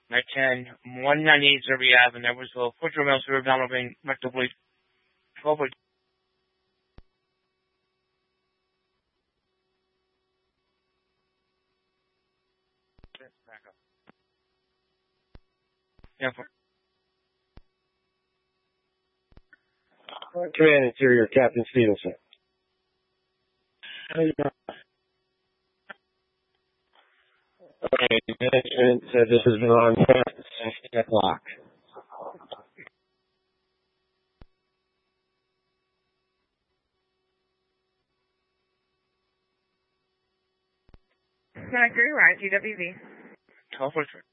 10, 198 Zerby Ave, and Edwardsville, Footer Mills, River Donovan, McDouble, 12. Yeah, Command Interior, Captain Stevenson. Okay, management said this has been on since 10 o'clock. Connector, right, GWV. 12.